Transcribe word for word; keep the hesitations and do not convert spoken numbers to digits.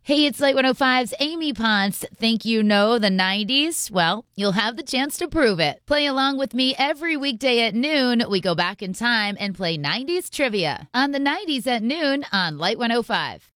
Hey, it's Light one oh five's Amy Ponce. Think you know the nineties? Well, you'll have the chance to prove it. Play along with me every weekday at noon. We go back in time and play nineties trivia on the nineties at noon on Light one oh five.